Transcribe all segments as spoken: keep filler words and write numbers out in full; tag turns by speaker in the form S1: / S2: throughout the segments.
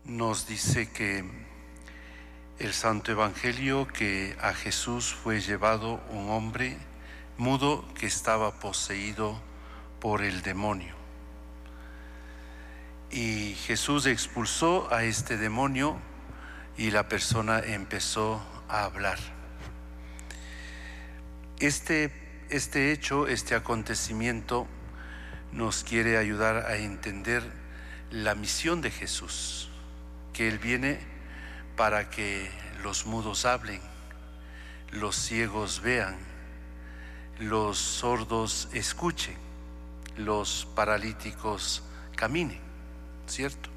S1: nos dice que el Santo Evangelio que a Jesús fue llevado un hombre mudo que estaba poseído por el demonio. Y Jesús expulsó a este demonio y la persona empezó a hablar. Este, este hecho, este acontecimiento nos quiere ayudar a entender la misión de Jesús, que Él viene para que los mudos hablen, los ciegos vean, los sordos escuchen, los paralíticos caminen, ¿cierto?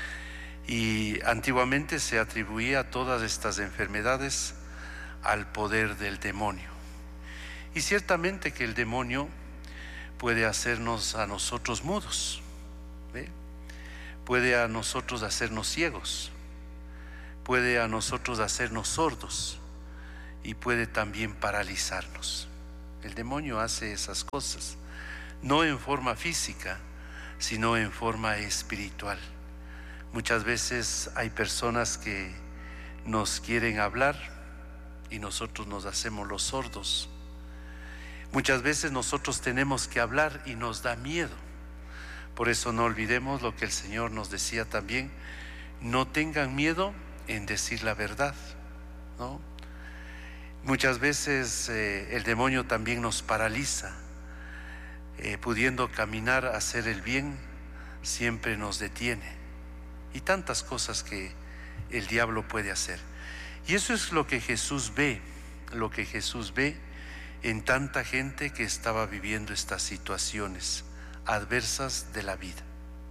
S1: Y antiguamente se atribuía todas estas enfermedades al poder del demonio. Y ciertamente que el demonio puede hacernos a nosotros mudos, ¿ve? Puede a nosotros hacernos ciegos, puede a nosotros hacernos sordos y puede también paralizarnos. El demonio hace esas cosas, no en forma física, sino en forma espiritual. Muchas veces hay personas que nos quieren hablar y nosotros nos hacemos los sordos. Muchas veces nosotros tenemos que hablar y nos da miedo. Por eso no olvidemos lo que el Señor nos decía también: no tengan miedo en decir la verdad, ¿no? Muchas veces eh, el demonio también nos paraliza, eh, pudiendo caminar, hacer el bien, siempre nos detiene. Y tantas cosas que el diablo puede hacer. Y eso es lo que Jesús ve, lo que Jesús ve en tanta gente que estaba viviendo estas situaciones adversas de la vida.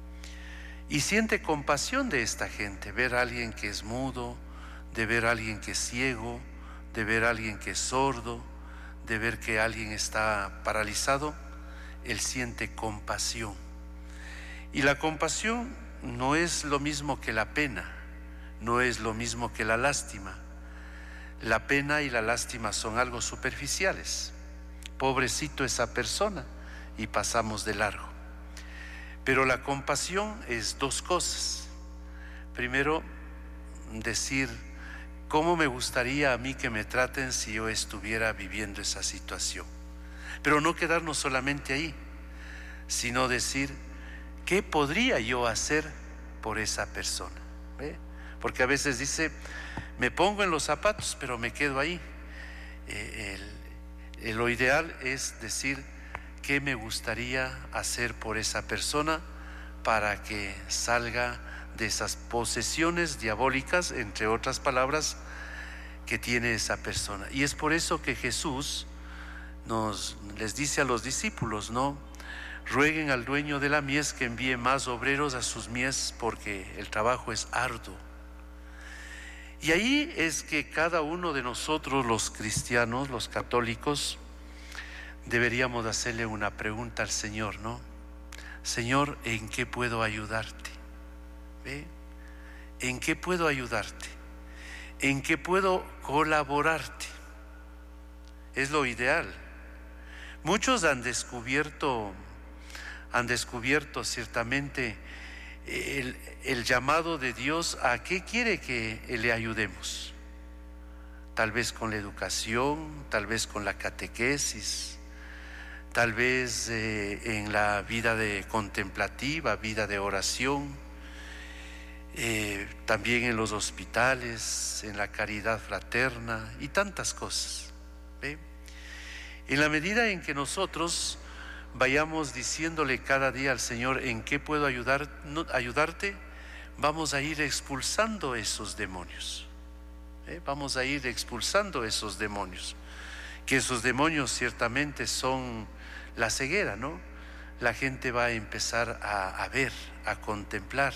S1: Y siente compasión de esta gente, ver a alguien que es mudo, de ver a alguien que es ciego, de ver a alguien que es sordo, de ver que alguien está paralizado. Él siente compasión. Y la compasión no es lo mismo que la pena, no es lo mismo que la lástima. La pena y la lástima son algo superficiales. Pobrecito esa persona, y pasamos de largo. Pero la compasión es dos cosas. Primero, decir: ¿cómo me gustaría a mí que me traten si yo estuviera viviendo esa situación? Pero no quedarnos solamente ahí, sino decir: ¿qué podría yo hacer por esa persona? ¿Ve? Porque a veces dice: me pongo en los zapatos, pero me quedo ahí. Eh, el, el, lo ideal es decir: ¿qué me gustaría hacer por esa persona para que salga de esas posesiones diabólicas, entre otras palabras, que tiene esa persona? Y es por eso que Jesús nos les dice a los discípulos, ¿no? Rueguen al dueño de la mies que envíe más obreros a sus mies, porque el trabajo es arduo. Y ahí es que cada uno de nosotros, los cristianos, los católicos, deberíamos hacerle una pregunta al Señor, ¿no? Señor, ¿en qué puedo ayudarte? ¿Ve? ¿En qué puedo ayudarte? ¿En qué puedo colaborarte? Es lo ideal. Muchos han descubierto, han descubierto ciertamente el, el llamado de Dios a qué quiere que le ayudemos. Tal vez con la educación, tal vez con la catequesis, tal vez eh, en la vida de contemplativa, vida de oración, eh, también en los hospitales, en la caridad fraterna y tantas cosas. ¿Ve? En la medida en que nosotros vayamos diciéndole cada día al Señor: ¿en qué puedo ayudar, no, ayudarte? Vamos a ir expulsando esos demonios. ¿Eh? Vamos a ir expulsando esos demonios. Que esos demonios ciertamente son la ceguera, ¿no? La gente va a empezar a, a ver, a contemplar.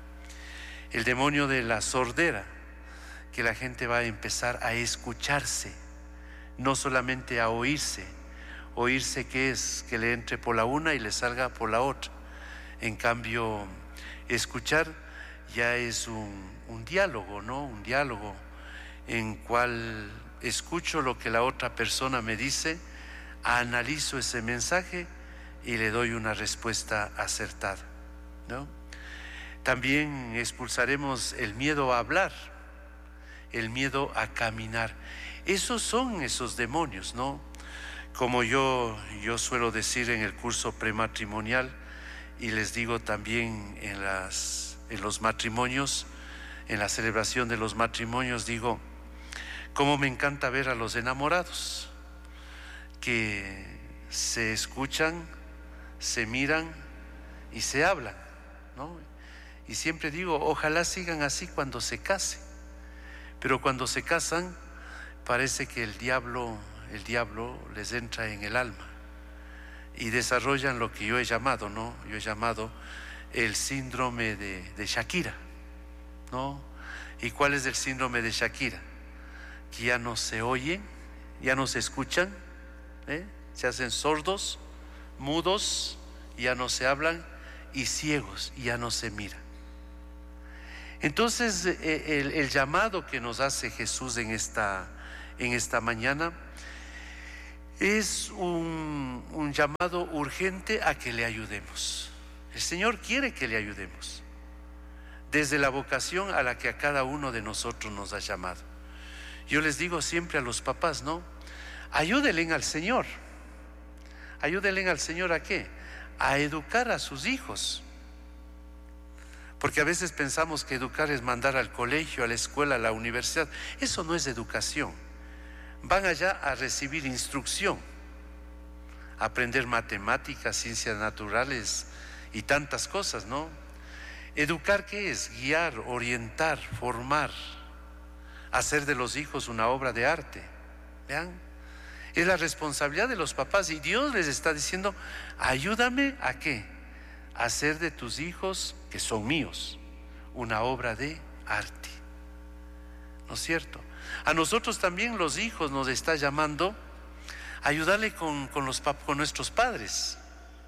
S1: El demonio de la sordera, que la gente va a empezar a escucharse, no solamente a oírse. Oírse, ¿qué es? Que le entre por la una y le salga por la otra. En cambio, escuchar ya es un, un diálogo, ¿no? Un diálogo en cual escucho lo que la otra persona me dice, analizo ese mensaje y le doy una respuesta acertada, ¿no? También expulsaremos el miedo a hablar, el miedo a caminar. Esos son esos demonios, ¿no? Como yo, yo suelo decir en el curso prematrimonial, y les digo también en, las, en los matrimonios, en la celebración de los matrimonios, digo, cómo me encanta ver a los enamorados, que se escuchan, se miran y se hablan, ¿no? Y siempre digo, ojalá sigan así cuando se casen, pero cuando se casan parece que el diablo, el diablo les entra en el alma y desarrollan lo que yo he llamado, ¿no? Yo he llamado el síndrome de, de Shakira, ¿no? ¿Y cuál es el síndrome de Shakira? Que ya no se oyen, ya no se escuchan, ¿eh? Se hacen sordos, mudos, ya no se hablan, y ciegos, y ya no se miran. Entonces el, el llamado que nos hace Jesús en esta, en esta mañana es un, un llamado urgente a que le ayudemos. El Señor quiere que le ayudemos, desde la vocación a la que a cada uno de nosotros nos ha llamado. Yo les digo siempre a los papás, ¿no? Ayúdenle al Señor. Ayúdenle al Señor ¿a qué? A educar a sus hijos. Porque a veces pensamos que educar es mandar al colegio, a la escuela, a la universidad. Eso no es educación. Van allá a recibir instrucción, a aprender matemáticas, ciencias naturales y tantas cosas, ¿no? Educar, ¿qué es? Guiar, orientar, formar, hacer de los hijos una obra de arte. ¿Vean? Es la responsabilidad de los papás, y Dios les está diciendo, ayúdame ¿a qué? A hacer de tus hijos, que son míos, una obra de arte. ¿No es cierto? A nosotros también los hijos nos está llamando a ayudarle con, con, los, con nuestros padres.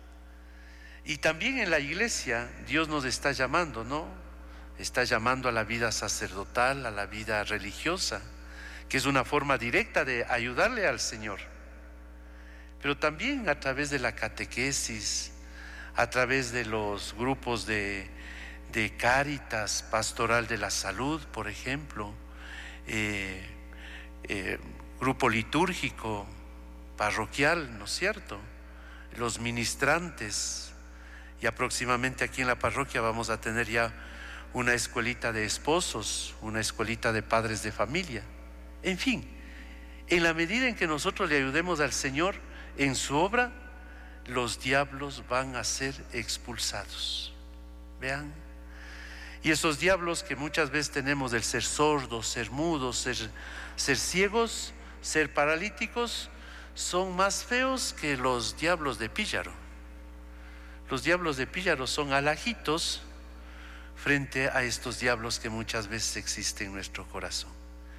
S1: Y también en la iglesia Dios nos está llamando, ¿no? Está llamando a la vida sacerdotal, a la vida religiosa, que es una forma directa de ayudarle al Señor. Pero también a través de la catequesis, a través de los grupos de, de Cáritas, Pastoral de la Salud, por ejemplo, eh, eh, grupo litúrgico, parroquial, ¿no es cierto? Los ministrantes, y próximamente aquí en la parroquia vamos a tener ya una escuelita de esposos, una escuelita de padres de familia. En fin, en la medida en que nosotros le ayudemos al Señor en su obra, los diablos van a ser expulsados. Vean. Y esos diablos que muchas veces tenemos del ser sordos, ser mudos, ser, ser ciegos, ser paralíticos, son más feos que los diablos de Píllaro. Los diablos de Píllaro son alajitos frente a estos diablos que muchas veces existen en nuestro corazón.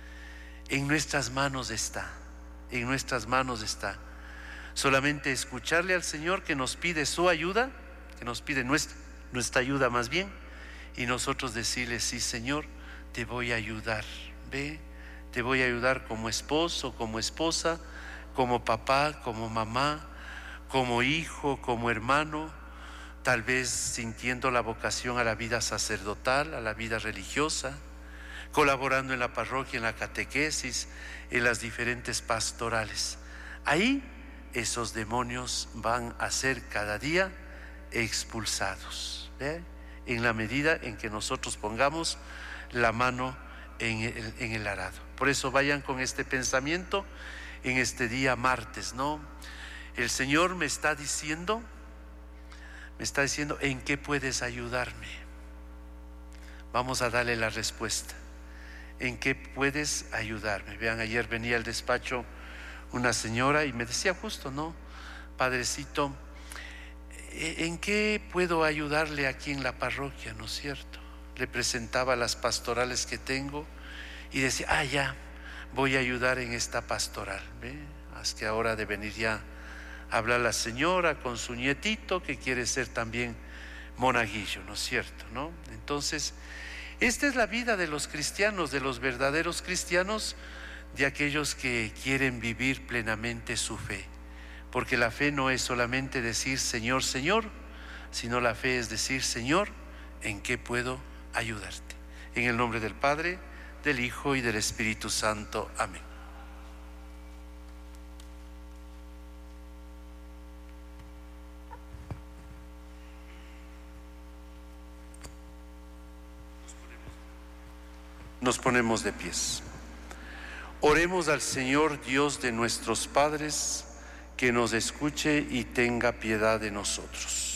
S1: En nuestras manos está, en nuestras manos está. Solamente escucharle al Señor que nos pide su ayuda, que nos pide nuestra, nuestra ayuda más bien, y nosotros decirle, sí Señor, te voy a ayudar, ve, te voy a ayudar como esposo, como esposa, como papá, como mamá, como hijo, como hermano, tal vez sintiendo la vocación a la vida sacerdotal, a la vida religiosa, colaborando en la parroquia, en la catequesis, en las diferentes pastorales. Ahí esos demonios van a ser cada día expulsados, ¿eh? En la medida en que nosotros pongamos la mano en el, en el arado. Por eso vayan con este pensamiento en este día martes, ¿no? El Señor me está diciendo, me está diciendo, ¿en qué puedes ayudarme? Vamos a darle la respuesta. ¿En qué puedes ayudarme? Vean, ayer venía al despacho una señora y me decía justo, ¿no? Padrecito, ¿en qué puedo ayudarle aquí en la parroquia? ¿No es cierto? Le presentaba las pastorales que tengo y decía, ah, ya, voy a ayudar en esta pastoral. ¿Ve? Es que ahora de venir ya a hablar la señora con su nietito que quiere ser también monaguillo, ¿no es cierto? ¿No? Entonces, esta es la vida de los cristianos, de los verdaderos cristianos, de aquellos que quieren vivir plenamente su fe, porque la fe no es solamente decir Señor, Señor, sino la fe es decir Señor, ¿en qué puedo ayudarte? En el nombre del Padre, del Hijo y del Espíritu Santo. Amén. Nos ponemos de pies. Oremos al Señor Dios de nuestros padres, que nos escuche y tenga piedad de nosotros.